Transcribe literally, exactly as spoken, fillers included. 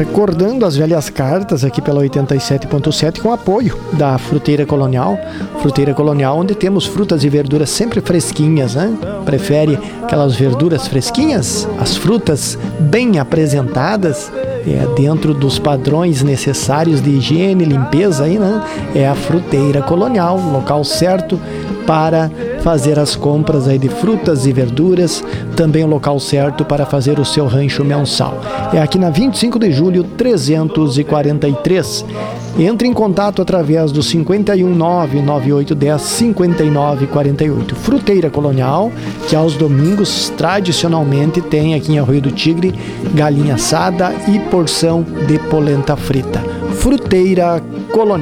recordando as velhas cartas aqui pela oitenta e sete ponto sete com apoio da Fruteira Colonial. Fruteira Colonial, onde temos frutas e verduras sempre fresquinhas, né? Prefere aquelas verduras fresquinhas? As frutas bem apresentadas, é, dentro dos padrões necessários de higiene e limpeza aí, né? É a Fruteira Colonial, local certo para fazer as compras aí de frutas e verduras, também o local certo para fazer o seu rancho mensal. É aqui na vinte e cinco de julho, trezentos e quarenta e três. Entre em contato através do cinco um nove, nove oito um zero, cinco nove quatro oito. Fruteira Colonial, que aos domingos tradicionalmente tem aqui em Arroio do Tigre galinha assada e porção de polenta frita. Fruteira Colonial.